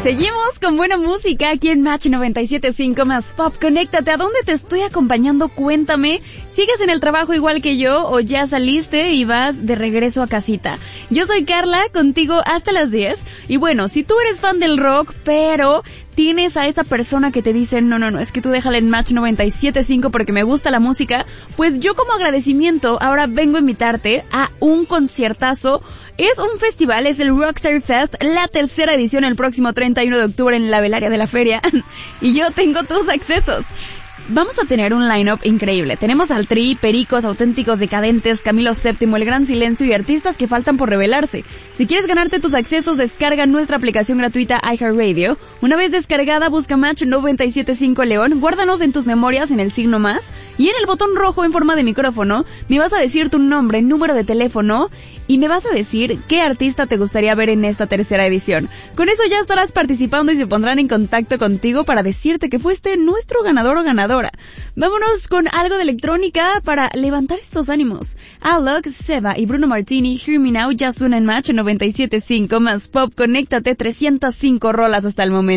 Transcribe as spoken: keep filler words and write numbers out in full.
Seguimos con buena música aquí en Match noventa y siete punto cinco más Pop. Conéctate, ¿a dónde te estoy acompañando? Cuéntame, ¿sigues en el trabajo igual que yo o ya saliste y vas de regreso a casita? Yo soy Carla, contigo hasta las diez. Y bueno, si tú eres fan del rock, pero tienes a esa persona que te dice, no, no, no, es que tú déjala en Match noventa y siete punto cinco porque me gusta la música, pues yo como agradecimiento ahora vengo a invitarte a un conciertazo. Es un festival, es el Rockstar Fest, la tercera edición el próximo treinta y uno de octubre en la velaria de la feria. Y yo tengo tus accesos. Vamos a tener un line-up increíble. Tenemos al Tri, Pericos, Auténticos Decadentes, Camilo séptimo, El Gran Silencio y artistas que faltan por revelarse. Si quieres ganarte tus accesos, descarga nuestra aplicación gratuita iHeartRadio. Una vez descargada, busca Match noventa y siete punto cinco León, guárdanos en tus memorias en el signo más, y en el botón rojo en forma de micrófono, me vas a decir tu nombre, número de teléfono, y me vas a decir qué artista te gustaría ver en esta tercera edición. Con eso ya estarás participando y se pondrán en contacto contigo para decirte que fuiste nuestro ganador o ganadora. Vámonos con algo de electrónica para levantar estos ánimos. Alok, Seba y Bruno Martini, Hear Me Now, ya suena en Match noventa y siete punto cinco más Pop. Conéctate, trescientas cinco rolas hasta el momento.